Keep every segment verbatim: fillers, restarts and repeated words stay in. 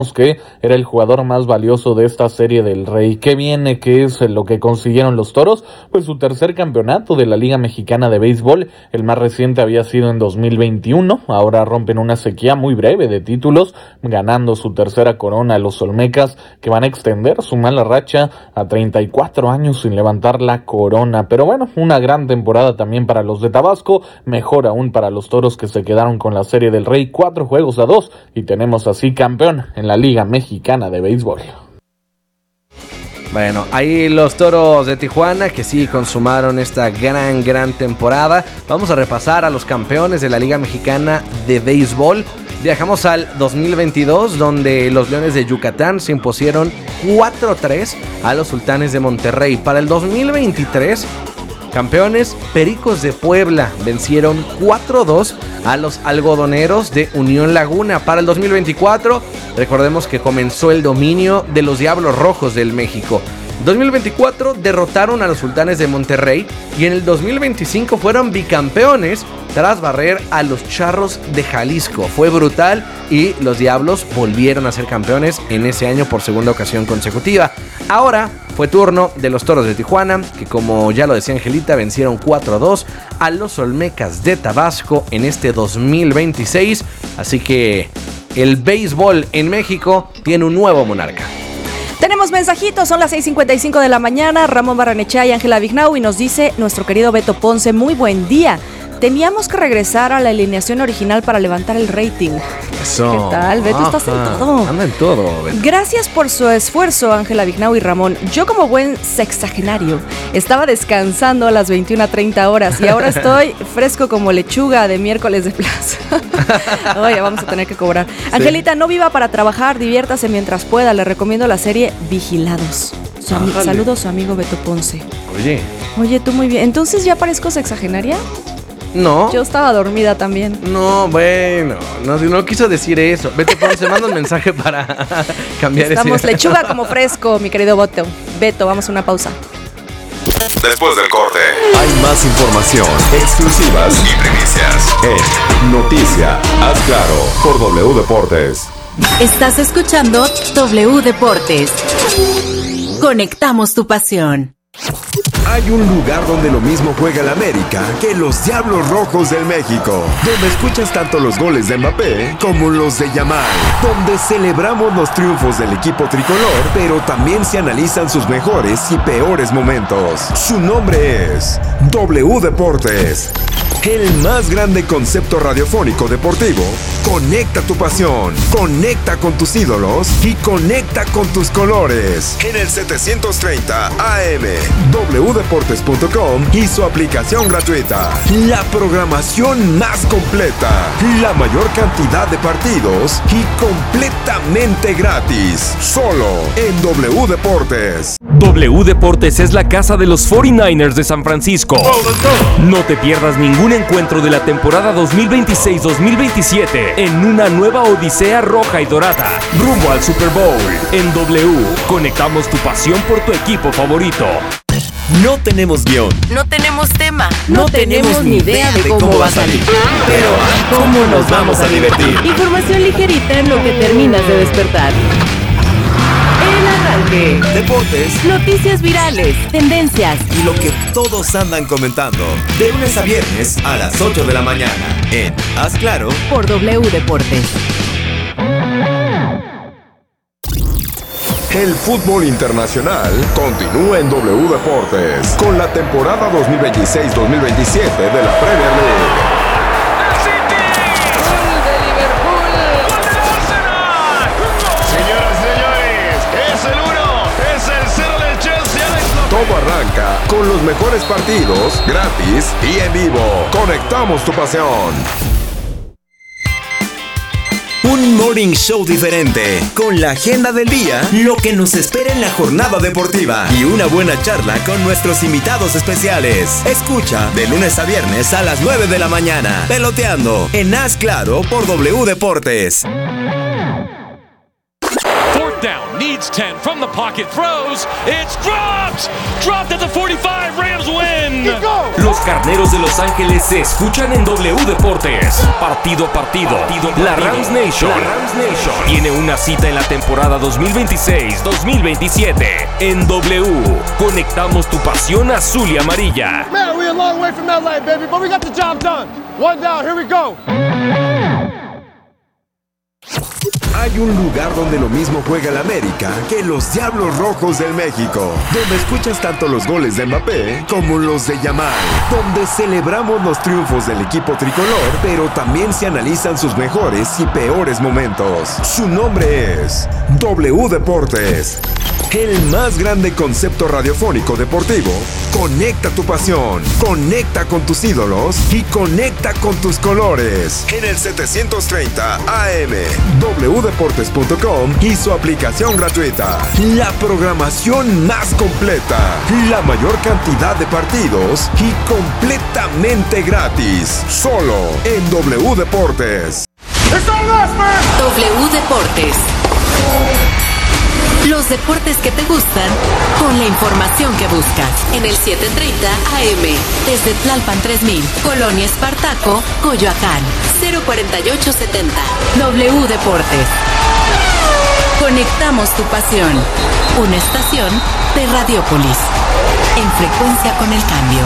que era el jugador más valioso de esta serie del Rey. ¿Qué viene? ¿Qué es lo que consiguieron los Toros? Pues su tercer campeonato de la Liga Mexicana de Béisbol. El más reciente había sido en dos mil veintiuno. Ahora rompen una sequía muy breve de títulos, ganando su tercera corona a los Olmecas, que van a extender su mala racha a treinta y cuatro años sin levantar la corona. Pero bueno, una gran temporada también para los de Tabasco, mejor aún para los Toros, que se quedaron con la serie del Rey cuatro juegos a dos, y tenemos así campeón en la Liga Mexicana de Béisbol. Bueno, ahí los Toros de Tijuana, que sí consumaron esta gran, gran temporada. Vamos a repasar a los campeones de la Liga Mexicana de Béisbol. Viajamos al dos mil veintidós, donde los Leones de Yucatán se impusieron cuatro tres a los Sultanes de Monterrey. Para el dos mil veintitrés, campeones, Pericos de Puebla vencieron cuatro dos a los Algodoneros de Unión Laguna. Para el dos mil veinticuatro, recordemos que comenzó el dominio de los Diablos Rojos del México. dos mil veinticuatro derrotaron a los Sultanes de Monterrey, y en el dos mil veinticinco fueron bicampeones tras barrer a los Charros de Jalisco. Fue brutal, y los Diablos volvieron a ser campeones en ese año por segunda ocasión consecutiva. Ahora fue turno de los Toros de Tijuana, que, como ya lo decía Angelita, vencieron cuatro dos a los Olmecas de Tabasco en este dos mil veintiséis. Así que el béisbol en México tiene un nuevo monarca. Tenemos mensajitos, son las seis cincuenta y cinco de la mañana. Ramón Barranechea y Ángela Vignau, y nos dice nuestro querido Beto Ponce: muy buen día. Teníamos que regresar a la alineación original para levantar el rating. Eso. ¿Qué tal? Beto, estás en todo. Anda en todo, Beto. Gracias por su esfuerzo, Ángela Vignau y Ramón. Yo, como buen sexagenario, estaba descansando a las veintiuna treinta horas, y ahora estoy fresco como lechuga de miércoles de plaza. Oye, vamos a tener que cobrar. Sí. Angelita, no viva para trabajar, diviértase mientras pueda. Le recomiendo la serie Vigilados. Su am- Saludos, su amigo Beto Ponce. Oye. Oye, tú muy bien. ¿Entonces ya parezco sexagenaria? No. Yo estaba dormida también. No, bueno, no, no quiso decir eso. Beto Ponce, manda un mensaje para cambiar Estamos ese... lechuga como fresco, mi querido Beto. Beto, vamos a una pausa. Después del corte, hay más información, exclusivas y primicias en Noticia Haz Claro por W Deportes. Estás escuchando W Deportes. Conectamos tu pasión. Hay un lugar donde lo mismo juega el América que los Diablos Rojos del México, donde escuchas tanto los goles de Mbappé como los de Yamal, donde celebramos los triunfos del equipo tricolor, pero también se analizan sus mejores y peores momentos. Su nombre es W Deportes, el más grande concepto radiofónico deportivo. Conecta tu pasión, conecta con tus ídolos y conecta con tus colores. En el setecientos treinta A M, w deportes punto com y su aplicación gratuita. La programación más completa, la mayor cantidad de partidos y completamente gratis. Solo en W Deportes. W Deportes es la casa de los cuarenta y nueve ers de San Francisco. No te pierdas ningún encuentro de la temporada dos mil veintiséis dos mil veintisiete en una nueva odisea roja y dorada, rumbo al Super Bowl. En W, conectamos tu pasión por tu equipo favorito. No tenemos guión. No tenemos tema. No, no tenemos ni idea de cómo, cómo va a salir. Pero ¿cómo nos vamos a divertir? Información ligerita en lo que terminas de despertar. El arranque. Deportes. Noticias virales. Tendencias. Y lo que todos andan comentando. De lunes a viernes a las ocho de la mañana. En Haz Claro por W Deportes. El fútbol internacional continúa en W Deportes con la temporada dos mil veintiséis dos mil veintisiete de la Premier League. ¡El City! ¡Gol de Liverpool! ¡Gol del Arsenal! Señoras y señores, es el uno, es el cero del Chelsea. Alex López. Todo arranca con los mejores partidos, gratis y en vivo. Conectamos tu pasión. Un morning show diferente, con la agenda del día, lo que nos espera en la jornada deportiva y una buena charla con nuestros invitados especiales. Escucha de lunes a viernes a las nueve de la mañana, Peloteando en Haz Claro por W Deportes. down, needs ten, from the pocket, throws, it's dropped! Dropped at the forty-five, Rams win! Los Carneros de Los Ángeles se escuchan en W Deportes. Partido a partido, partido, partido. La Rams Nation, la Rams Nation tiene una cita en la temporada dos mil veintiséis dos mil veintisiete. En W, conectamos tu pasión azul y amarilla. Man, we're a long way from L A, baby, but we got the job done. One down, here we go. Hay un lugar donde lo mismo juega el América que los Diablos Rojos del México, donde escuchas tanto los goles de Mbappé como los de Yamal, donde celebramos los triunfos del equipo tricolor, pero también se analizan sus mejores y peores momentos. Su nombre es W Deportes, el más grande concepto radiofónico deportivo. Conecta tu pasión, conecta con tus ídolos y conecta con tus colores. En el setecientos treinta A M, w deportes punto com y su aplicación gratuita. La programación más completa, la mayor cantidad de partidos y completamente gratis. Solo en W Deportes. W Deportes. Los deportes que te gustan con la información que buscas. En el setecientos treinta A M, desde Tlalpan tres mil, Colonia Espartaco, Coyoacán, cero cuarenta y ocho setenta. W Deportes. Conectamos tu pasión. Una estación de Radiópolis. En frecuencia con el cambio.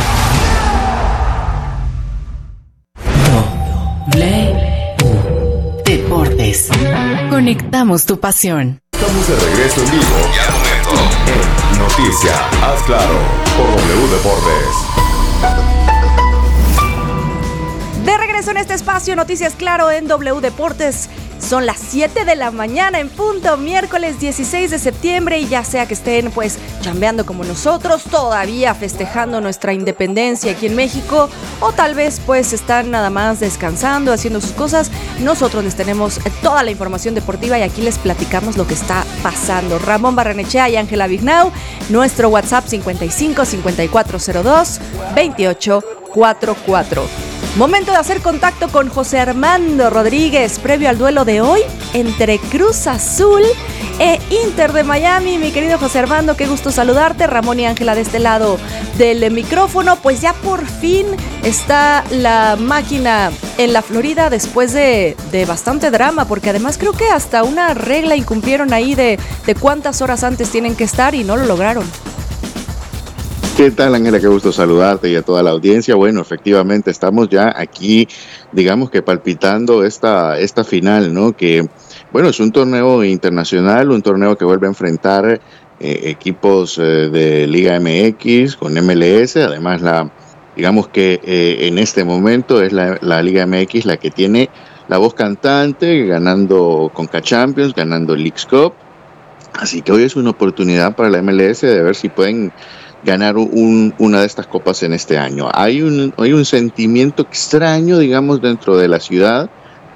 W Deportes. Conectamos tu pasión. Estamos de regreso en vivo en Noticias Haz Claro por W Deportes. De regreso en este espacio, Noticias Claro en W Deportes. Son las siete de la mañana en punto, miércoles dieciséis de septiembre, y ya sea que estén pues chambeando como nosotros, todavía festejando nuestra independencia aquí en México, o tal vez pues están nada más descansando, haciendo sus cosas, nosotros les tenemos toda la información deportiva y aquí les platicamos lo que está pasando. Ramón Barrenechea y Ángela Vignau, nuestro WhatsApp cincuenta y cinco cincuenta y cuatro cero dos veintiocho cuarenta y cuatro. Momento de hacer contacto con José Armando Rodríguez, previo al duelo de hoy entre Cruz Azul e Inter de Miami. Mi querido José Armando, qué gusto saludarte. Ramón y Ángela de este lado del micrófono. Pues ya por fin está la máquina en la Florida después de, de bastante drama, porque además creo que hasta una regla incumplieron ahí de, de cuántas horas antes tienen que estar y no lo lograron. ¿Qué tal, Ángela? Qué gusto saludarte y a toda la audiencia. Bueno, efectivamente estamos ya aquí, digamos que palpitando esta, esta final, ¿no? Que, bueno, es un torneo internacional, un torneo que vuelve a enfrentar eh, equipos eh, de Liga M X con M L S. Además, la, digamos que eh, en este momento es la, la Liga M X la que tiene la voz cantante, ganando Conca Champions, ganando Leagues Cup. Así que hoy es una oportunidad para la M L S de ver si pueden ganar un, una de estas copas en este año. Hay un, hay un sentimiento extraño, digamos, dentro de la ciudad,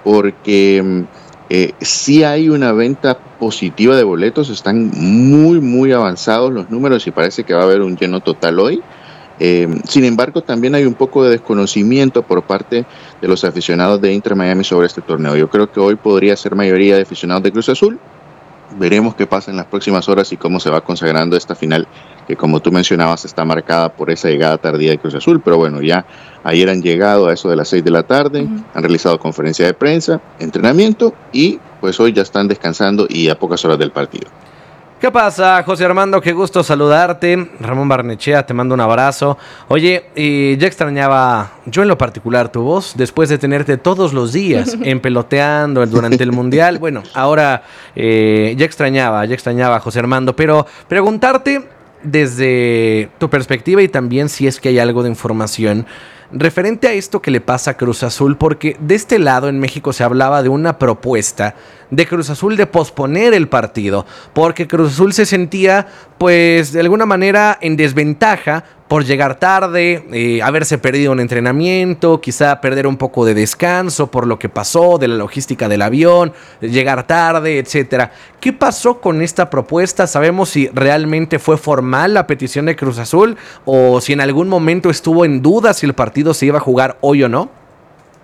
porque eh, sí hay una venta positiva de boletos, están muy, muy avanzados los números y parece que va a haber un lleno total hoy. Eh, sin embargo, también hay un poco de desconocimiento por parte de los aficionados de Inter Miami sobre este torneo. Yo creo que hoy podría ser mayoría de aficionados de Cruz Azul. Veremos qué pasa en las próximas horas y cómo se va consagrando esta final, que como tú mencionabas está marcada por esa llegada tardía de Cruz Azul, pero bueno, ya ayer han llegado a eso de las seis de la tarde, uh-huh. Han realizado conferencia de prensa, entrenamiento y pues hoy ya están descansando y a pocas horas del partido. ¿Qué pasa, José Armando? Qué gusto saludarte. Ramón Barnechea, te mando un abrazo. Oye, eh, ya extrañaba, yo en lo particular, tu voz, después de tenerte todos los días empeloteando durante el Mundial. Bueno, ahora eh, ya extrañaba, ya extrañaba a José Armando, pero preguntarte desde tu perspectiva y también si es que hay algo de información referente a esto que le pasa a Cruz Azul, porque de este lado en México se hablaba de una propuesta de Cruz Azul de posponer el partido, porque Cruz Azul se sentía, pues, de alguna manera en desventaja por llegar tarde, eh, haberse perdido un entrenamiento, quizá perder un poco de descanso por lo que pasó, de la logística del avión, llegar tarde, etcétera. ¿Qué pasó con esta propuesta? ¿Sabemos si realmente fue formal la petición de Cruz Azul o si en algún momento estuvo en duda si el partido se iba a jugar hoy o no?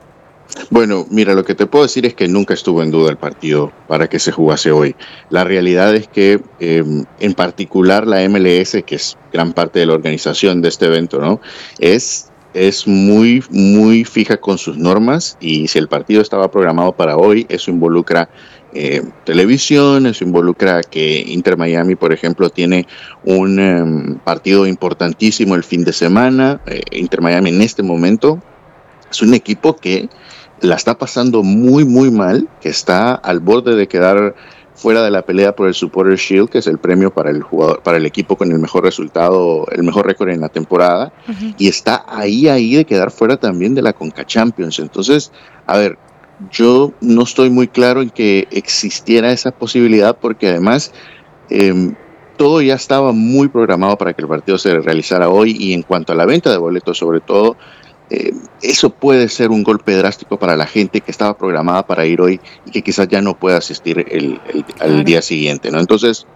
Bueno, mira, lo que te puedo decir es que nunca estuvo en duda el partido para que se jugase hoy. La realidad es que, eh, en particular, la M L S, que es gran parte de la organización de este evento, ¿no? Es, es muy, muy fija con sus normas, y si el partido estaba programado para hoy, eso involucra eh, televisión, eso involucra que Inter Miami, por ejemplo, tiene un um, partido importantísimo el fin de semana. Eh, Inter Miami en este momento es un equipo que la está pasando muy, muy mal, que está al borde de quedar fuera de la pelea por el Supporters Shield, que es el premio para el jugador, para el equipo con el mejor resultado, el mejor récord en la temporada, uh-huh. y está ahí, ahí de quedar fuera también de la Conca Champions. Entonces, a ver, yo no estoy muy claro en que existiera esa posibilidad, porque además eh, todo ya estaba muy programado para que el partido se realizara hoy, y en cuanto a la venta de boletos, sobre todo, Eh, eso puede ser un golpe drástico para la gente que estaba programada para ir hoy y que quizás ya no pueda asistir el, el, al claro. día siguiente, ¿no? Entonces,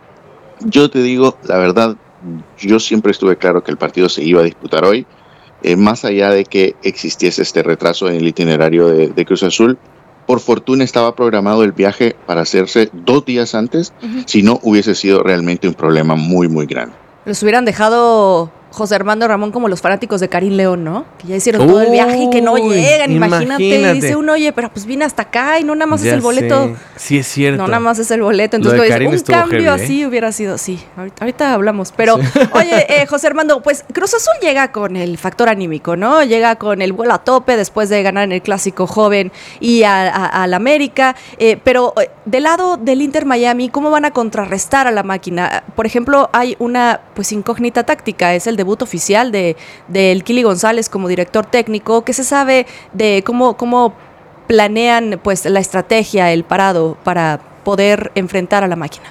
yo te digo, la verdad, yo siempre estuve claro que el partido se iba a disputar hoy, eh, más allá de que existiese este retraso en el itinerario de, de Cruz Azul. Por fortuna estaba programado el viaje para hacerse dos días antes, uh-huh. si no hubiese sido realmente un problema muy, muy grande. Los hubieran dejado José Armando Ramón como los fanáticos de Karim León, ¿no? Que ya hicieron todo el viaje y que no llegan, imagínate, imagínate. Dice uno, oye, pero pues vine hasta acá y no nada más ya es el boleto. Sé. Sí, es cierto. No nada más es el boleto. Entonces, un cambio heavy, así ¿eh? hubiera sido, sí, ahorita, ahorita hablamos. Pero, sí. oye, eh, José Armando, pues Cruz Azul llega con el factor anímico, ¿no? Llega con el vuelo a tope después de ganar en el Clásico Joven y al América. Eh, pero del lado del Inter Miami, ¿cómo van a contrarrestar a la máquina? Por ejemplo, hay una pues incógnita táctica, es el debut oficial de del Kili González como director técnico. ¿Qué se sabe de cómo, cómo planean pues la estrategia, el parado para poder enfrentar a la máquina?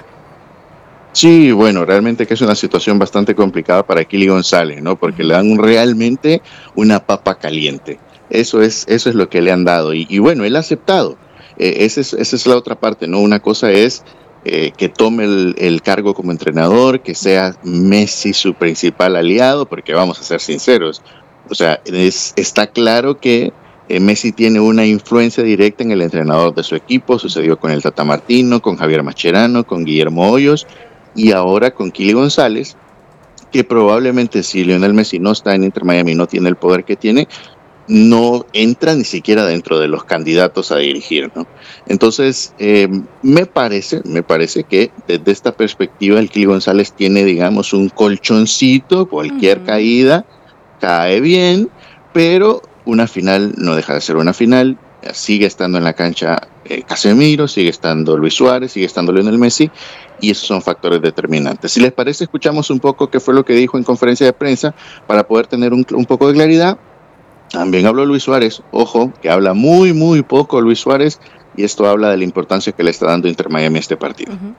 Sí, bueno, realmente que es una situación bastante complicada para Kili González, ¿no? Porque le dan realmente una papa caliente. Eso es, eso es lo que le han dado. Y, y bueno, él ha aceptado. Eh, esa es, esa es la otra parte, ¿no? Una cosa es Eh, que tome el, el cargo como entrenador, que sea Messi su principal aliado, porque vamos a ser sinceros, o sea, es, está claro que eh, Messi tiene una influencia directa en el entrenador de su equipo. Sucedió con el Tata Martino, con Javier Mascherano, con Guillermo Hoyos, y ahora con Kili González, que probablemente si Lionel Messi no está en Inter Miami, no tiene el poder que tiene, no entra ni siquiera dentro de los candidatos a dirigir, ¿no? Entonces, eh, me parece, me parece que desde esta perspectiva el Kili González tiene, digamos, un colchoncito, cualquier uh-huh. caída cae bien, pero una final no deja de ser una final. Sigue estando en la cancha eh, Casemiro, sigue estando Luis Suárez, sigue estando Lionel Messi, y esos son factores determinantes. Si les parece, escuchamos un poco qué fue lo que dijo en conferencia de prensa para poder tener un, un poco de claridad. También habló Luis Suárez, ojo, que habla muy, muy poco Luis Suárez, y esto habla de la importancia que le está dando Inter Miami a este partido. Uh-huh.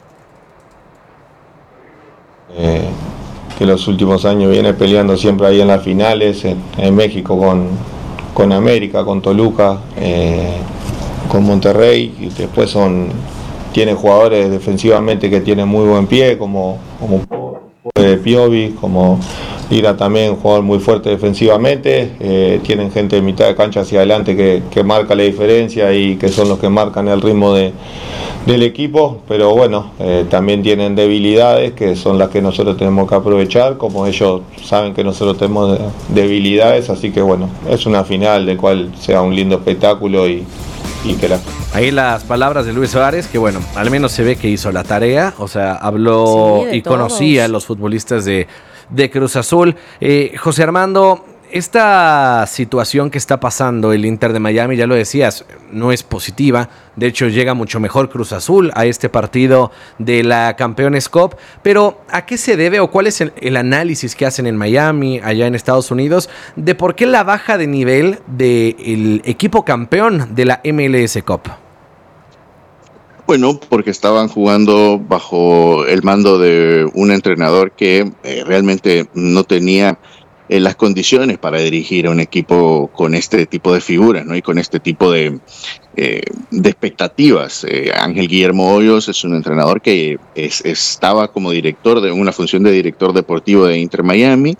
Eh, que los últimos años viene peleando siempre ahí en las finales, en, en México con, con América, con Toluca, eh, con Monterrey, y después son tiene jugadores defensivamente que tienen muy buen pie, como, como de Piovi, como Lira también, un jugador muy fuerte defensivamente. Eh, tienen gente de mitad de cancha hacia adelante que, que marca la diferencia y que son los que marcan el ritmo de, del equipo, pero bueno, eh, también tienen debilidades que son las que nosotros tenemos que aprovechar, como ellos saben que nosotros tenemos debilidades, así que bueno, es una final de cual sea un lindo espectáculo y Y que la... Ahí las palabras de Luis Suárez, que bueno, al menos se ve que hizo la tarea, o sea, habló sí, y todos. Conocía a los futbolistas de, de Cruz Azul. Eh, José Armando, esta situación que está pasando el Inter de Miami, ya lo decías, no es positiva. De hecho, llega mucho mejor Cruz Azul a este partido de la Campeones Cup. Pero, ¿a qué se debe o cuál es el, el análisis que hacen en Miami, allá en Estados Unidos, de por qué la baja de nivel del equipo campeón de la M L S Cup? Bueno, porque estaban jugando bajo el mando de un entrenador que eh, realmente no tenía Eh, las condiciones para dirigir a un equipo con este tipo de figuras, ¿no? Y con este tipo de, eh, de expectativas. Eh, Ángel Guillermo Hoyos es un entrenador que es, estaba como director de una función de director deportivo de Inter Miami,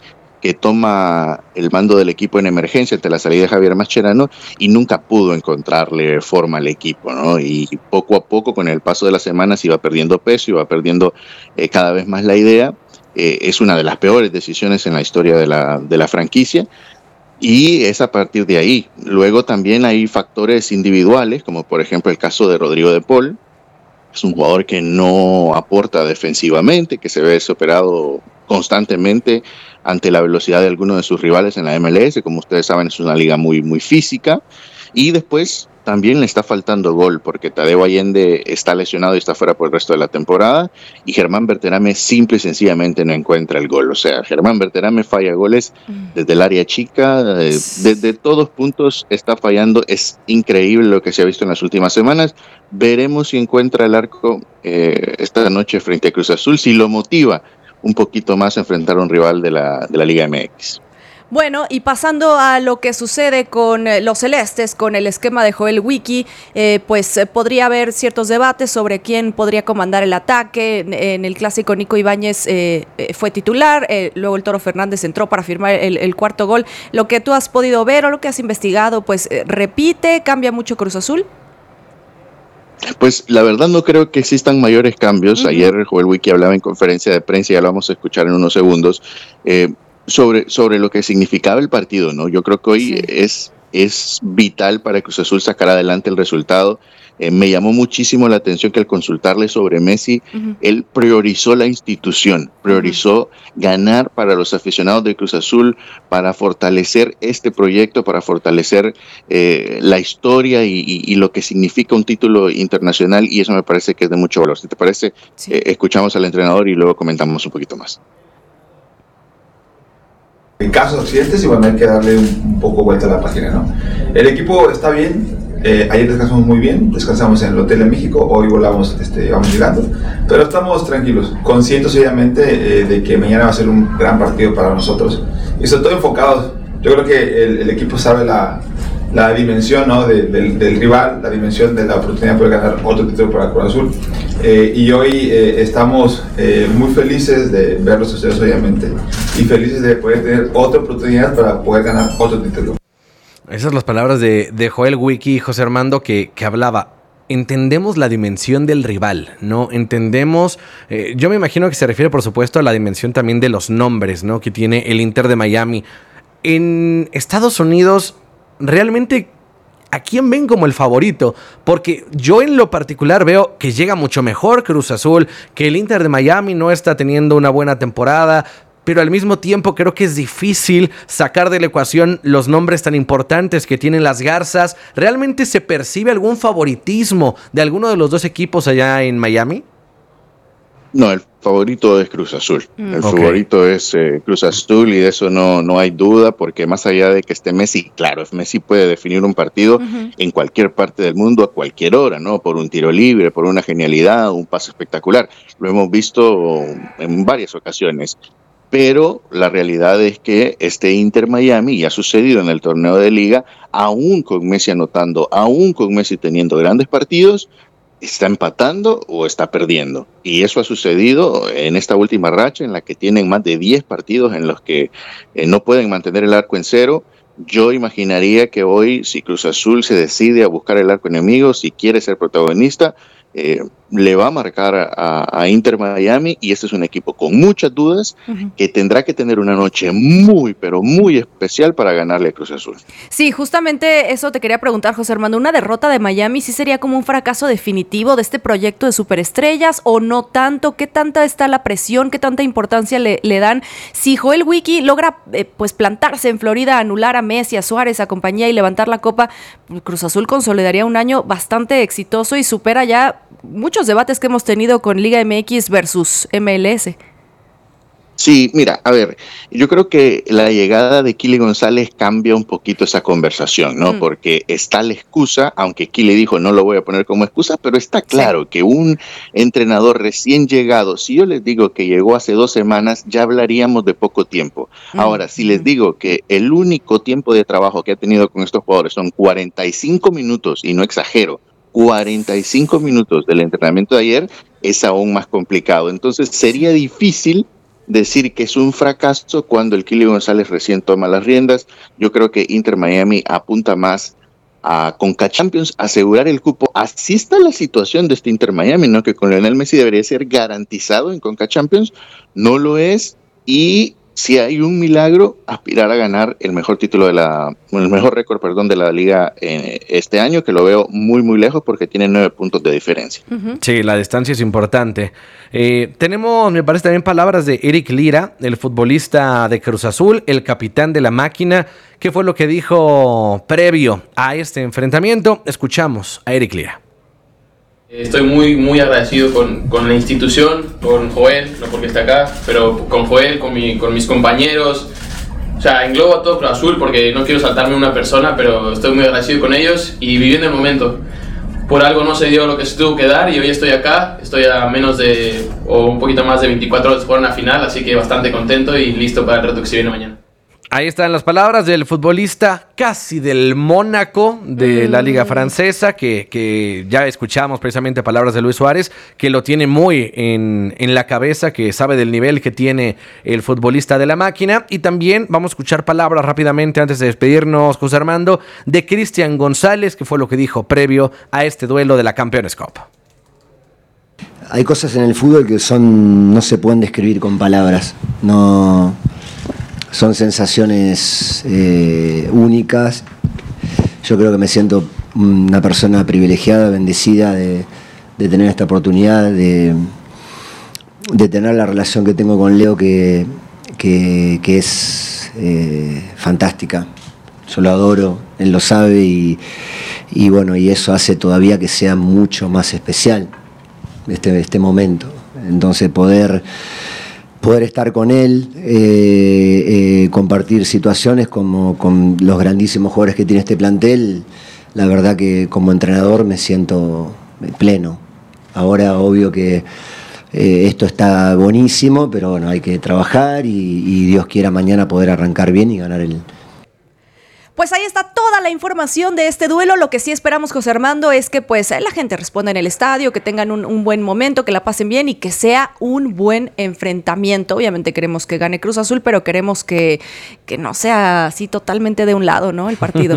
que toma el mando del equipo en emergencia ante la salida de Javier Mascherano y nunca pudo encontrarle forma al equipo, ¿no? Y poco a poco, con el paso de las semanas, iba perdiendo peso, iba perdiendo eh, cada vez más la idea. Eh, es una de las peores decisiones en la historia de la, de la franquicia. Y es a partir de ahí. Luego también hay factores individuales, como por ejemplo el caso de Rodrigo de Paul. Es un jugador que no aporta defensivamente, que se ve superado constantemente ante la velocidad de algunos de sus rivales en la M L S. Como ustedes saben, es una liga muy, muy física. Y después también le está faltando gol, porque Tadeo Allende está lesionado y está fuera por el resto de la temporada, y Germán Berterame simple y sencillamente no encuentra el gol. O sea, Germán Berterame falla goles desde el área chica, eh, desde todos puntos está fallando. Es increíble lo que se ha visto en las últimas semanas. Veremos si encuentra el arco eh, esta noche frente a Cruz Azul, si lo motiva un poquito más a enfrentar a un rival de la, de la Liga M X. Bueno, y pasando a lo que sucede con eh, los celestes, con el esquema de Joel Wiki, eh, pues eh, podría haber ciertos debates sobre quién podría comandar el ataque. En, en el clásico, Nico Ibáñez eh, eh, fue titular, eh, luego el Toro Fernández entró para firmar el, el cuarto gol. Lo que tú has podido ver o lo que has investigado, pues eh, repite, cambia mucho Cruz Azul. Pues la verdad no creo que existan mayores cambios. Uh-huh. Ayer Joel Wiki hablaba en conferencia de prensa, ya lo vamos a escuchar en unos segundos, eh, sobre, sobre lo que significaba el partido, ¿no? Yo creo que hoy sí. es, es vital para Cruz Azul sacar adelante el resultado. Eh, me llamó muchísimo la atención que al consultarle sobre Messi, uh-huh. él priorizó la institución, priorizó uh-huh. ganar para los aficionados de Cruz Azul, para fortalecer este proyecto, para fortalecer eh, la historia y, y, y lo que significa un título internacional, y eso me parece que es de mucho valor. Si te parece, sí. eh, escuchamos al entrenador y luego comentamos un poquito más. En casos de accidentes, igual hay que darle un, un poco vuelta a la página, ¿no? El equipo está bien. Eh, ayer descansamos muy bien, descansamos en el hotel en México, hoy volamos, este, vamos llegando, pero estamos tranquilos, conscientes obviamente eh, de que mañana va a ser un gran partido para nosotros y sobre todo enfocados. Yo creo que el, el equipo sabe la, la dimensión, ¿no? de, del, del rival, la dimensión de la oportunidad de poder ganar otro título para Cruz Azul, eh, y hoy eh, estamos eh, muy felices de verlos a ustedes obviamente y felices de poder tener otra oportunidad para poder ganar otro título. Esas son las palabras de, de Joel Wiki, José Armando, que, que hablaba. Entendemos la dimensión del rival, ¿no? Entendemos, eh, yo me imagino que se refiere, por supuesto, a la dimensión también de los nombres, ¿no? Que tiene el Inter de Miami. En Estados Unidos, realmente, ¿a quién ven como el favorito? Porque yo en lo particular veo que llega mucho mejor Cruz Azul, que el Inter de Miami no está teniendo una buena temporada, pero al mismo tiempo creo que es difícil sacar de la ecuación los nombres tan importantes que tienen las Garzas. ¿Realmente se percibe algún favoritismo de alguno de los dos equipos allá en Miami? No, el favorito es Cruz Azul. Mm. El okay. favorito es eh, Cruz Azul, y de eso no, no hay duda, porque más allá de que esté Messi, claro, Messi puede definir un partido uh-huh. en cualquier parte del mundo a cualquier hora, ¿no? Por un tiro libre, por una genialidad, un pase espectacular. Lo hemos visto en varias ocasiones. Pero la realidad es que este Inter Miami, y ha sucedido en el torneo de liga, aún con Messi anotando, aún con Messi teniendo grandes partidos, está empatando o está perdiendo. Y eso ha sucedido en esta última racha, en la que tienen más de diez partidos en los que eh, no pueden mantener el arco en cero. Yo imaginaría que hoy, si Cruz Azul se decide a buscar el arco enemigo, si quiere ser protagonista, eh, le va a marcar a, a Inter Miami, y este es un equipo con muchas dudas, uh-huh. que tendrá que tener una noche muy, pero muy especial para ganarle a Cruz Azul. Sí, justamente eso te quería preguntar, José Armando. ¿Una derrota de Miami sí sería como un fracaso definitivo de este proyecto de superestrellas o no tanto? ¿Qué tanta está la presión? ¿Qué tanta importancia le, le dan? Si Joel Wiki logra eh, pues plantarse en Florida, anular a Messi, a Suárez, a compañía y levantar la copa, Cruz Azul consolidaría un año bastante exitoso y supera ya muchos debates que hemos tenido con Liga M X versus M L S. Sí, mira, a ver, yo creo que la llegada de Kili González cambia un poquito esa conversación, ¿no? Mm. Porque está la excusa, aunque Kili dijo no lo voy a poner como excusa, pero está claro sí. que un entrenador recién llegado, si yo les digo que llegó hace dos semanas, ya hablaríamos de poco tiempo. Mm. Ahora, si les digo que el único tiempo de trabajo que ha tenido con estos jugadores son cuarenta y cinco minutos, y no exagero, cuarenta y cinco minutos del entrenamiento de ayer, es aún más complicado. Entonces sería difícil decir que es un fracaso cuando el Kili González recién toma las riendas. Yo creo que Inter Miami apunta más a Conca Champions, asegurar el cupo. Así está la situación de este Inter Miami, ¿no? Que con Lionel Messi debería ser garantizado en Conca Champions, no lo es, y si hay un milagro, aspirar a ganar el mejor título de la, el mejor récord, perdón, de la liga eh, este año, que lo veo muy muy lejos porque tiene nueve puntos de diferencia. Uh-huh. Sí, la distancia es importante. Eh, tenemos, me parece, también palabras de Eric Lira, el futbolista de Cruz Azul, el capitán de la máquina. ¿Qué fue lo que dijo previo a este enfrentamiento? Escuchamos a Eric Lira. Estoy muy, muy agradecido con, con la institución, con Joel, no porque está acá, pero con Joel, con, mi, con mis compañeros. O sea, englobo a todo Cruz Azul porque no quiero saltarme una persona, pero estoy muy agradecido con ellos y viviendo el momento. Por algo no se dio lo que se tuvo que dar y hoy estoy acá. Estoy a menos de, o un poquito más de veinticuatro horas de jugar una final, así que bastante contento y listo para el reto que se viene mañana. Ahí están las palabras del futbolista casi del Mónaco de la Liga Francesa, que, que ya escuchamos precisamente palabras de Luis Suárez, que lo tiene muy en, en la cabeza, que sabe del nivel que tiene el futbolista de la máquina. Y también vamos a escuchar palabras rápidamente antes de despedirnos, José Armando, de Cristian González, que fue lo que dijo previo a este duelo de la Campeones Cup. Hay cosas en el fútbol que son no se pueden describir con palabras, no... Son sensaciones eh, únicas. Yo creo que me siento una persona privilegiada, bendecida de, de tener esta oportunidad, de, de tener la relación que tengo con Leo, que, que, que es eh, fantástica. Yo lo adoro, él lo sabe y, y bueno, y eso hace todavía que sea mucho más especial este, este momento. Entonces poder... poder estar con él, eh, eh, compartir situaciones como con los grandísimos jugadores que tiene este plantel, la verdad que como entrenador me siento pleno. Ahora obvio que eh, esto está buenísimo, pero bueno, hay que trabajar y, y Dios quiera mañana poder arrancar bien y ganar el... Pues ahí está toda la información de este duelo. Lo que sí esperamos, José Armando, es que pues la gente responda en el estadio, que tengan un, un buen momento, que la pasen bien y que sea un buen enfrentamiento. Obviamente queremos que gane Cruz Azul, pero queremos que, que no sea así totalmente de un lado, ¿no? El partido.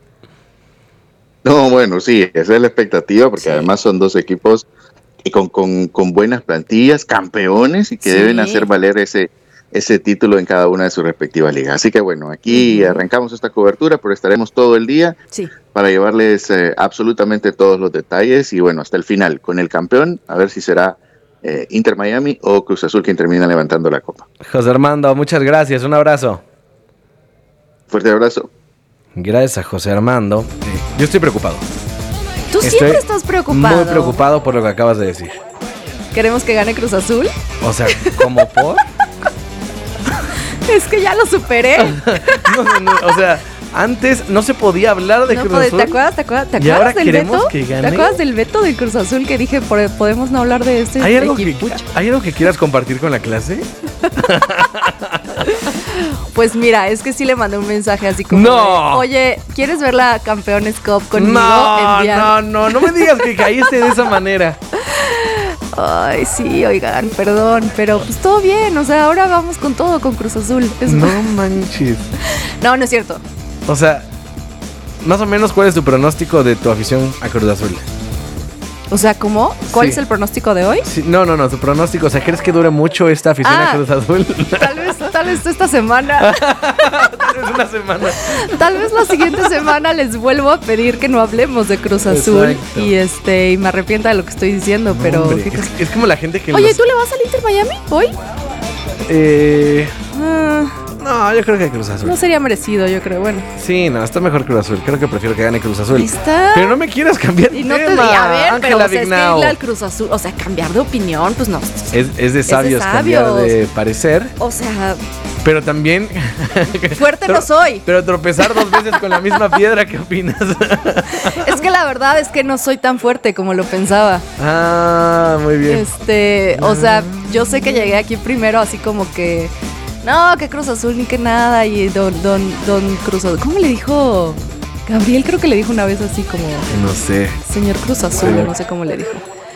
No, bueno, sí, esa es la expectativa, porque sí, además son dos equipos y con, con, con buenas plantillas, campeones, y que sí, deben hacer valer ese... ese título en cada una de sus respectivas ligas. Así que bueno, aquí uh-huh. arrancamos esta cobertura, pero estaremos todo el día sí. para llevarles eh, absolutamente todos los detalles y bueno, hasta el final, con el campeón, a ver si será eh, Inter Miami o Cruz Azul quien termina levantando la copa. José Armando, muchas gracias, un abrazo. Fuerte abrazo. Gracias a José Armando. Yo estoy preocupado. Tú estoy siempre estás preocupado. Muy preocupado por lo que acabas de decir. ¿Queremos que gane Cruz Azul? O sea, ¿cómo por? Es que ya lo superé. no, no, no, o sea, antes no se podía hablar de no Cruz Azul. ¿Te acuerdas, te acuerdas, te acuerdas del veto? ¿Te acuerdas del veto de Cruz Azul que dije, podemos no hablar de este ¿Hay algo, que, ¿Hay algo que quieras compartir con la clase? Pues mira, es que sí le mandé un mensaje así como no. de, oye, ¿quieres ver la Campeones Cup conmigo? No, Enviar? no, no, no me digas que caíste de esa manera. Ay, sí, oigan, perdón, pero pues todo bien, o sea, ahora vamos con todo, con Cruz Azul. Es no manches. No, no es cierto. O sea, más o menos, ¿cuál es tu pronóstico de tu afición a Cruz Azul? O sea, ¿cómo? ¿Cuál sí. es el pronóstico de hoy? Sí, no, no, no, tu pronóstico, o sea, ¿crees que dure mucho esta afición ah, a Cruz Azul? Tal vez, tal vez esta semana. Tal vez una semana. Tal vez la siguiente semana les vuelvo a pedir que no hablemos de Cruz Azul. Exacto. Y este, y me arrepienta de lo que estoy diciendo, no, pero hombre, es, es como la gente que... Oye, los... ¿tú le vas al Inter Miami hoy? Eh... Uh... No, yo creo que Cruz Azul. No sería merecido, yo creo, bueno. Sí, no, está mejor Cruz Azul. Creo que prefiero que gane Cruz Azul. ¿Está? Pero no me quieras cambiar de y no tema. Te di, a ver, Ángela pero o sea, es que irle al Cruz Azul, o sea, cambiar de opinión, pues no. Es, es de sabios, es de cambiar sabios. de parecer. O sea... Pero también... Fuerte no soy. Pero tropezar dos veces con la misma piedra, ¿qué opinas? Es que la verdad es que no soy tan fuerte como lo pensaba. Ah, muy bien. Este, o sea, yo sé que llegué aquí primero así como que... No, que Cruz Azul ni que nada. Y don, don, don Cruz Azul. ¿Cómo le dijo? Gabriel creo que le dijo una vez así como... No sé. Señor Cruz Azul, sí. No sé cómo le dijo.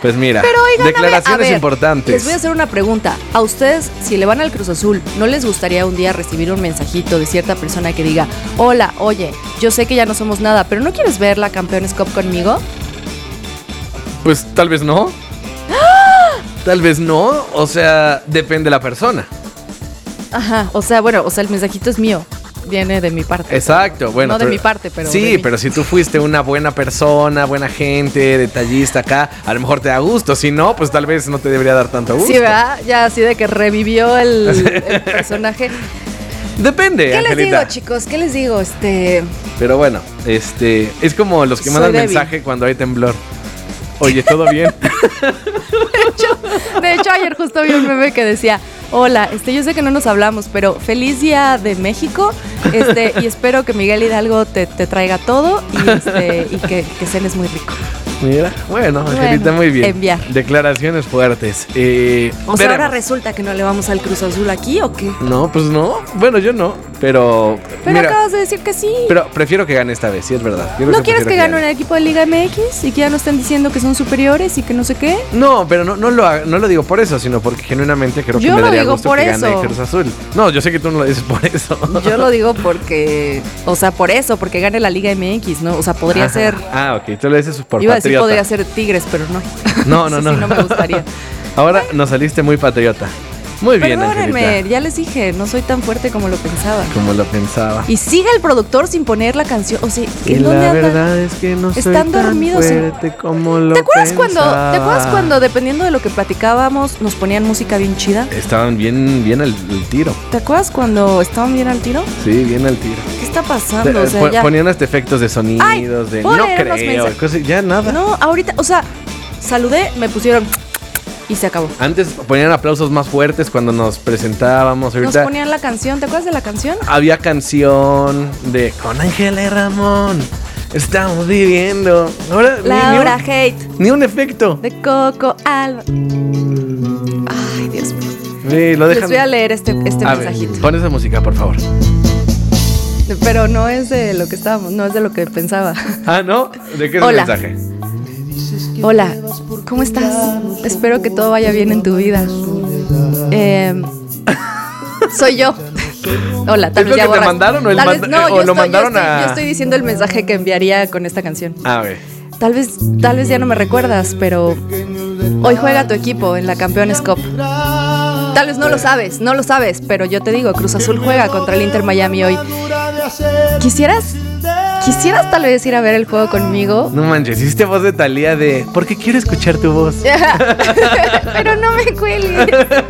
Pues mira, Pero oigan, declaraciones a ver, a ver, importantes. Les voy a hacer una pregunta. A ustedes, si le van al Cruz Azul, ¿no les gustaría un día recibir un mensajito de cierta persona que diga, hola, oye, yo sé que ya no somos nada, pero ¿no quieres ver la Campeones Cup conmigo? Pues tal vez no. Tal vez no, o sea, depende de la persona. Ajá, o sea, bueno, o sea, el mensajito es mío. Viene de mi parte. Exacto, bueno. No de pero- mi parte, pero Sí, de mí. pero si tú fuiste una buena persona, buena gente, detallista acá, a lo mejor te da gusto. Si no, pues tal vez no te debería dar tanto gusto. Sí, ¿verdad? Ya así de que revivió el, el personaje. Depende, ¿Qué les Angelita. digo, chicos? ¿Qué les digo? Este... Pero bueno, este, es como los que Soy mandan débil. mensaje cuando hay temblor. Oye, ¿todo bien? De hecho, ayer justo vi un meme que decía, hola, este, yo sé que no nos hablamos, pero feliz día de México, este, y espero que Miguel Hidalgo te, te traiga todo y, este, y que, que cenes muy rico. Mira, bueno, Bueno, Angelita, muy bien. enviar. Declaraciones fuertes. Eh, O sea, ahora veremos. resulta que no le vamos al Cruz Azul aquí, ¿o qué? No, pues no. Bueno, yo no, pero... Pero mira, acabas de decir que sí. pero prefiero que gane esta vez, sí es verdad. Yo creo ¿No quieres prefiero que gane un equipo de Liga M X y que ya no estén diciendo que son superiores y que no sé qué? No, pero no, no, lo, ha- no lo digo por eso, sino porque genuinamente creo que Yo me lo daría digo gusto por que eso. gane Cruz Azul. No, yo sé que tú no lo dices por eso. Yo lo digo porque, o sea, por eso, porque gane la Liga M X, ¿no? O sea, podría Ajá. ser... Ah, ok, tú lo dices por Iba a decir patriota. podría ser Tigres, pero no. No, no, Eso no. sí no me gustaría. Ahora nos saliste muy patriota. Muy bien, Perdónenme, Angelita. ya les dije, no soy tan fuerte como lo pensaba. Como lo pensaba. Y sigue el productor sin poner la canción. O sea, Y ¿en dónde la andan? verdad es que no soy Están tan dormidos en- fuerte como lo ¿Te acuerdas cuando, pensaba. ¿te acuerdas cuando, dependiendo de lo que platicábamos, nos ponían música bien chida? Estaban bien, bien al, al tiro. ¿Te acuerdas cuando estaban bien al tiro? Sí, bien al tiro. ¿Qué está pasando? O sea, Po- ya... Ponían hasta efectos de sonidos, Ay, de pon no unos creo, mensajes. cosas- ya nada. No, ahorita, o sea, saludé, me pusieron y se acabó. Antes ponían aplausos más fuertes cuando nos presentábamos. Nos Ahorita ponían la canción, ¿te acuerdas de la canción? había canción de con Ángela y Ramón. Estamos viviendo. Ahora ni- La ni, hora un, hate ni un efecto. de Coco Alba. Ay, Dios mío. Sí, lo Les dejan. voy a leer este, este A ver, mensajito. pon esa música, por favor. Pero no es de lo que estábamos, no es de lo que pensaba. Ah, ¿no? ¿De qué es Hola. el mensaje? Hola, ¿cómo estás? Espero que todo vaya bien en tu vida. Eh, soy yo. Hola, tal ¿Es vez lo ya que te borras- mandaron o el Tal vez- manda- no, o yo lo estoy- yo mandaron estoy- a- Yo estoy diciendo el mensaje que enviaría con esta canción. A ver. Tal vez, tal vez ya no me recuerdas, pero hoy juega tu equipo en la Campeones Cup. Tal vez no lo sabes, no lo sabes, pero yo te digo, Cruz Azul juega contra el Inter Miami hoy. ¿Quisieras, quisieras tal vez ir a ver el juego conmigo? No manches, hiciste voz de Talía de porque quiero escuchar tu voz. Pero no me cuelgues.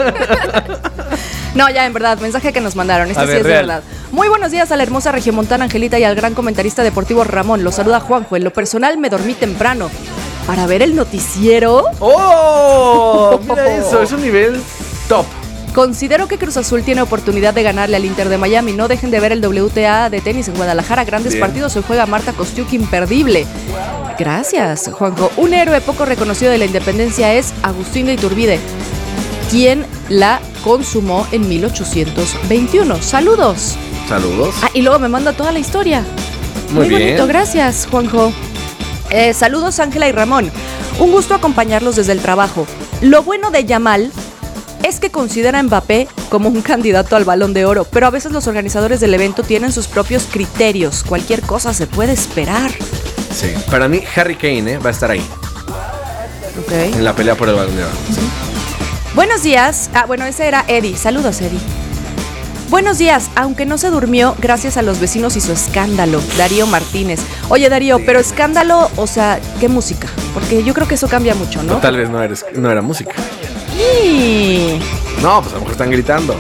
No, ya, en verdad, mensaje que nos mandaron. Este A sí ver, es de real. verdad. Muy buenos días a la hermosa regiomontana Angelita y al gran comentarista deportivo Ramón. Los saluda Juanjo. En lo personal me dormí temprano para ver el noticiero. ¡Oh! Mira eso, es un nivel top. Considero que Cruz Azul tiene oportunidad de ganarle al Inter de Miami. No dejen de ver el W T A de tenis en Guadalajara. Grandes Bien. partidos. Hoy juega Marta Kostiuk, imperdible. Gracias, Juanjo. Un héroe poco reconocido de la independencia es Agustín de Iturbide, quien la consumó en mil ochocientos veintiuno. Saludos. Saludos. Ah, y luego me manda toda la historia. Muy bien. bonito, gracias, Juanjo. Eh, saludos, Ángela y Ramón. Un gusto acompañarlos desde el trabajo. Lo bueno de Yamal es que considera a Mbappé como un candidato al Balón de Oro, pero a veces los organizadores del evento tienen sus propios criterios. Cualquier cosa se puede esperar. Sí. Para mí, Harry Kane, ¿eh? va a estar ahí. Ok. En la pelea por el balón de oro. Sí. Buenos días. Ah, bueno, ese era Eddie. Saludos, Eddie. Buenos días, aunque no se durmió gracias a los vecinos y su escándalo. Darío Martínez. Oye, Darío, pero escándalo, o sea, ¿qué música? Porque yo creo que eso cambia mucho, ¿no? O tal vez no, eres, no era música. Y... No, pues a lo mejor están gritando.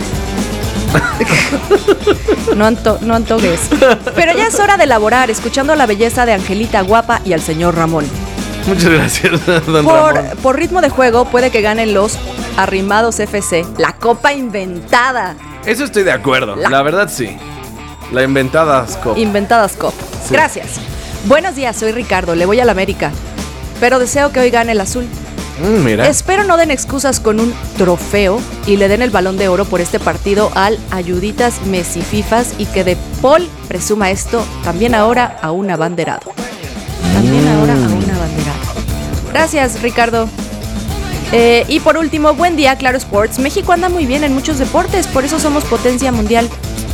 No, anto no antogues. Pero ya es hora de elaborar, escuchando la belleza de Angelita Guapa y al señor Ramón. Muchas gracias, don Por, Ramón. por ritmo de juego puede que ganen los Arrimados F C, la copa inventada. Eso estoy de acuerdo. La- La, verdad, sí. La inventada Scop. Inventadas Cop. Sí. Gracias. Buenos días, soy Ricardo, le voy a la América. Pero deseo que hoy gane el azul. Mm, mira. Espero no den excusas con un trofeo y le den el Balón de Oro por este partido al Ayuditas Messi Fifas y que De Paul presuma esto también ahora a un abanderado. También ahora a un abanderado. Gracias, Ricardo. Eh, y por último, buen día, Claro Sports. México anda muy bien en muchos deportes, por eso somos potencia mundial.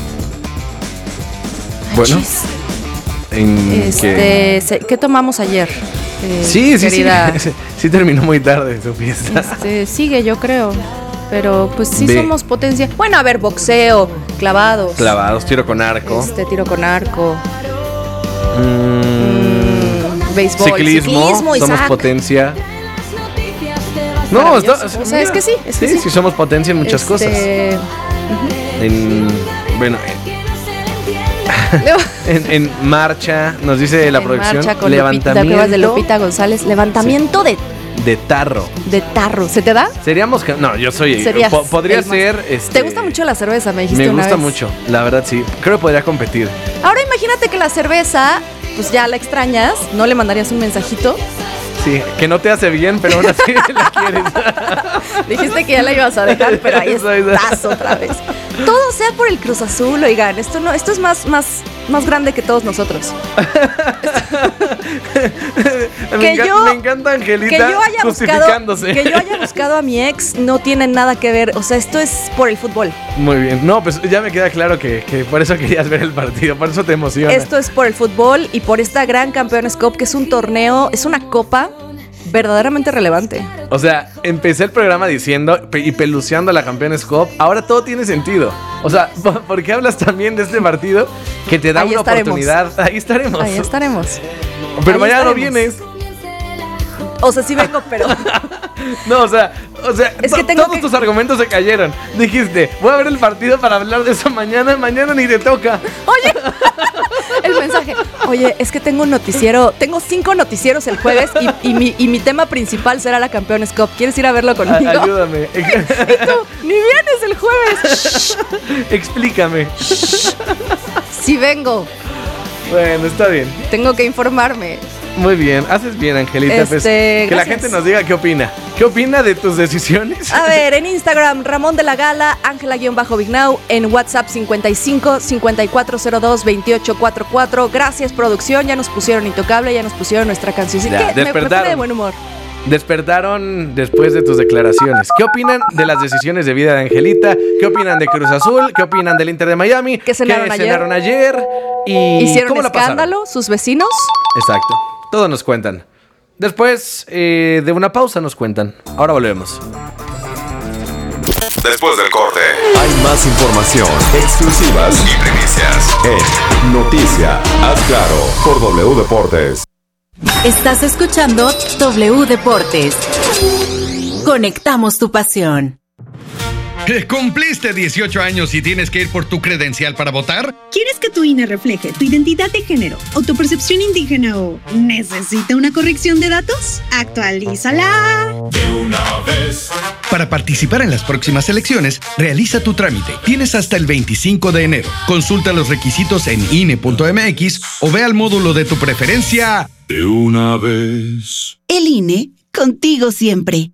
Bueno, ¿en este, qué? Se, ¿qué tomamos ayer? Eh, Sí, sí, querida, sí. Sí terminó muy tarde su fiesta. Este, sigue, yo creo. Pero pues sí Ve. somos potencia. Bueno, a ver, boxeo, clavados. Clavados, tiro con arco. Este, tiro con arco. Mm, béisbol. Ciclismo, Ciclismo, somos Isaac. potencia. No, Maravilloso. está- O sea, es que sí, es que sí, sí. sí somos potencia en muchas Este, cosas. ujú. En, bueno, en, en, en marcha, nos dice la En producción, marcha con Lupita, levantamiento pruebas de Lupita González. Levantamiento de, de tarro. de tarro. ¿Se te da? Seríamos que no, yo soy Serías po- podría el más- ser este, ¿Te gusta mucho la cerveza? Me dijiste me una gusta vez. mucho, la verdad sí. Creo que podría competir. Ahora imagínate que la cerveza, pues ya la extrañas, ¿no le mandarías un mensajito? Sí, que no te hace bien, pero aún así la quieres. Dijiste que ya la ibas a dejar, pero ahí estás otra vez. Todo sea por el Cruz Azul, oigan, esto no, esto es más, más, más grande que todos nosotros. me, Que enca- yo- me encanta Angelita Que yo haya buscado, justificándose. que yo haya buscado a mi ex no tiene nada que ver, o sea, esto es por el fútbol. Muy bien. No, pues ya me queda claro que, que por eso querías ver el partido, por eso te emociona. Esto es por el fútbol y por esta gran Campeones Cup, que es un torneo, es una copa verdaderamente relevante. O sea, empecé el programa diciendo pe- y peluceando a la Campeones Cup. Ahora todo tiene sentido. O sea, ¿por por qué hablas también de este partido que te da Ahí una estaremos. oportunidad? Ahí estaremos. Ahí estaremos. Pero Ahí mañana no estaremos. vienes. O sea, sí vengo, pero No, o sea, o sea, Es que to- tengo todos que- tus argumentos se cayeron. Dijiste, voy a ver el partido para hablar de eso mañana. Mañana ni te toca. Oye, el mensaje. Oye, es que tengo un noticiero, tengo cinco noticieros el jueves y, y mi, y mi tema principal será la Campeones Cup. ¿Quieres ir a verlo conmigo? A- ayúdame. Y tú, ni vienes el jueves. Explícame. Sí vengo, Bueno, está bien. tengo que informarme. Muy bien, haces bien, Angelita. Este, pues, que la gracias. gente nos diga qué opina. ¿Qué opina de tus decisiones? A ver, en Instagram, Ramón de la Gala, Ángela-Vignau, en WhatsApp cincuenta y cinco, cincuenta y cuatro cero dos, veintiocho cuarenta y cuatro. Gracias, producción, ya nos pusieron Intocable, ya nos pusieron nuestra canción. Así Ya, que me- me pone despertaron. de buen humor. Despertaron después de tus declaraciones. ¿Qué opinan de las decisiones de vida de Angelita? ¿Qué opinan de Cruz Azul? ¿Qué opinan del Inter de Miami? ¿Qué cenaron ayer? cenaron ayer? ¿Y ¿Hicieron cómo la pasaron? escándalo sus vecinos? Exacto. Todos nos cuentan. Después eh, de una pausa nos cuentan. Ahora volvemos. Después del corte, hay más información, exclusivas y primicias en Noticia. Haz claro por W Deportes. Estás escuchando W Deportes. Conectamos tu pasión. ¿Cumpliste dieciocho años y tienes que ir por tu credencial para votar? ¿Quieres que tu I N E refleje tu identidad de género, autopercepción indígena o necesita una corrección de datos? ¡Actualízala! De una vez. Para participar en las próximas elecciones, realiza tu trámite. Tienes hasta el veinticinco de enero. Consulta los requisitos en I N E punto M X o ve al módulo de tu preferencia. De una vez. El I N E, contigo siempre.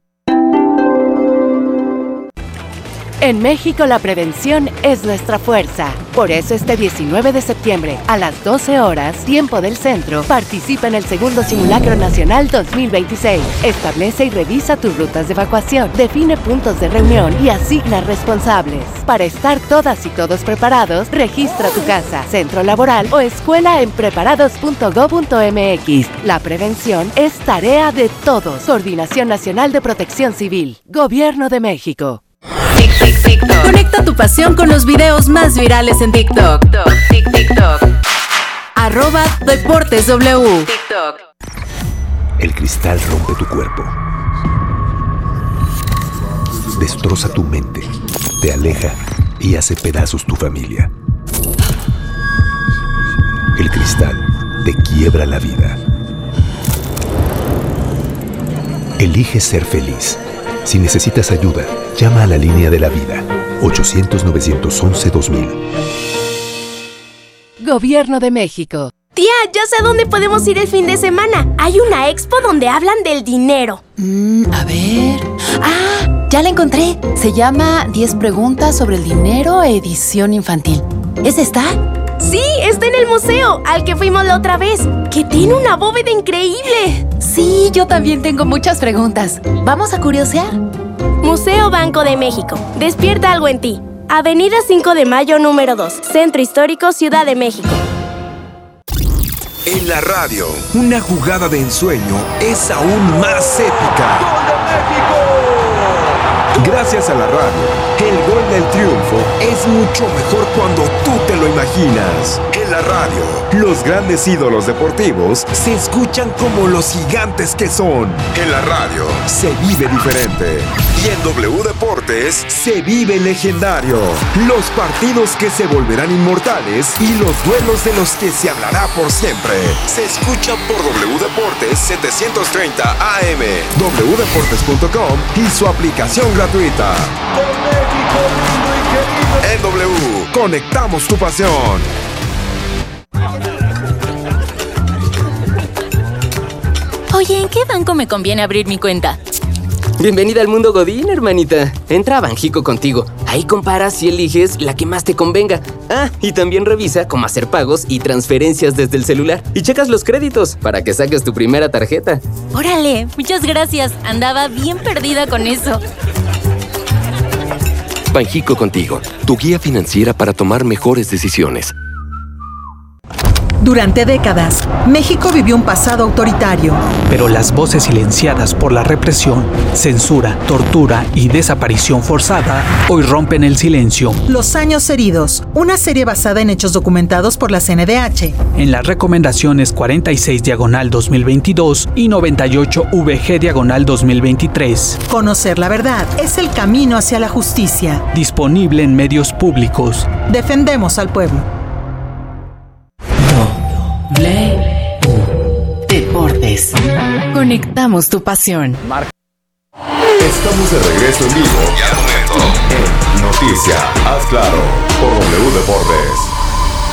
En México la prevención es nuestra fuerza. Por eso este diecinueve de septiembre a las doce horas, tiempo del centro, participa en el segundo Simulacro Nacional dos mil veintiséis. Establece y revisa tus rutas de evacuación, define puntos de reunión y asigna responsables. Para estar todas y todos preparados, registra tu casa, centro laboral o escuela en preparados punto gob punto M X. La prevención es tarea de todos. Coordinación Nacional de Protección Civil. Gobierno de México. Conecta tu pasión con los videos más virales en TikTok. TikTok. Arroba Deportes W. TikTok. El cristal rompe tu cuerpo. Destroza tu mente. Te aleja y hace pedazos tu familia. El cristal te quiebra la vida. Elige ser feliz. Si necesitas ayuda, llama a la línea de la vida. ochocientos, novecientos once, dos mil. Gobierno de México. Tía, ya sé a dónde podemos ir el fin de semana. Hay una expo donde hablan del dinero. Mm, a ver... ¡Ah! Ya la encontré. Se llama diez preguntas sobre el dinero, edición infantil. ¿Es esta? Sí, Sí, está en el museo, al que fuimos la otra vez, que tiene una bóveda increíble. Sí, yo también tengo muchas preguntas. ¿Vamos a curiosear? Museo Banco de México. Despierta algo en ti. Avenida cinco de Mayo, número dos. Centro Histórico, Ciudad de México. En la radio, una jugada de ensueño es aún más épica. ¡Gol de México! Gracias a la radio, el gol del triunfo es mucho mejor cuando tú te lo imaginas. En la radio, los grandes ídolos deportivos se escuchan como los gigantes que son. En la radio, se vive diferente. Y en W Deportes, se vive legendario. Los partidos que se volverán inmortales y los duelos de los que se hablará por siempre. Se escuchan por W Deportes setecientos treinta A M, w deportes punto com y su aplicación gratuita. En W, conectamos tu pasión. Oye, ¿en qué banco me conviene abrir mi cuenta? Bienvenida al mundo Godín, hermanita. Entra a Banjico Contigo. Ahí comparas y eliges la que más te convenga. Ah, y también revisa cómo hacer pagos y transferencias desde el celular. Y checas los créditos para que saques tu primera tarjeta. Órale, muchas gracias. Andaba bien perdida con eso. Banjico Contigo, tu guía financiera para tomar mejores decisiones. Durante décadas, México vivió un pasado autoritario. Pero las voces silenciadas por la represión, censura, tortura y desaparición forzada hoy rompen el silencio. Los años heridos, una serie basada en hechos documentados por la C N D H. En las recomendaciones cuarenta y seis diagonal dos mil veintidós y noventa y ocho V G diagonal dos mil veintitrés. Conocer la verdad es el camino hacia la justicia. Disponible en medios públicos. Defendemos al pueblo. Deportes. Conectamos tu pasión. Estamos de regreso en vivo y al momento en Noticia, haz claro, por W Deportes.